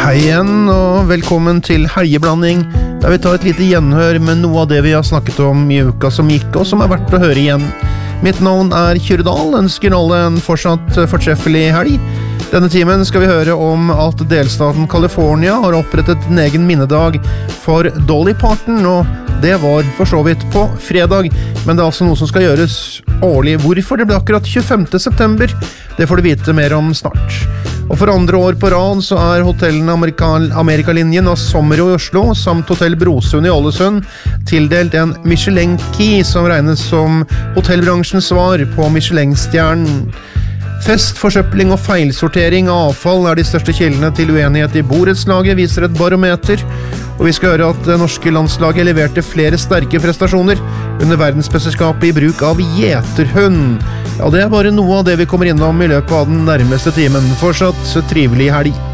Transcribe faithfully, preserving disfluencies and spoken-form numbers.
Hei igjen, og velkommen til Helgeblanding, der vi tar et lite gjenhør med noe av det vi har snakket om i uka som gikk, og som er verdt å høre igjen. Mitt navn er Kjøredal, ønsker alle en fortsatt fortreffelig helg. Denne timen skal vi høre om at delstaten California har opprettet en egen minnedag for Dolly Parton, og det var for så vidt på fredag, men det er altså noe som skal gjøres årlig. Hvorfor det ble akkurat tjuefemte september, det får du vite mer om snart. Og for andre år på rad så er hotellene Amerika, Amerikalinjen av Sommero i Oslo samt Hotell Brosund i Ålesund tildelt en Michelin-key som regnes som hotellbransjens svar på Michelin-stjernen. Fest, forsøpling og feilsortering av avfall er de største kildene til uenighet i borettslaget, viser et barometer. Og vi skal høre at det norske landslaget leverte flere sterke prestasjoner under verdensmesterskapet i bruk av gjeterhund. Ja, det er bare noe av det vi kommer innom i løpet av den nærmeste timen. Fortsatt trivelig helg.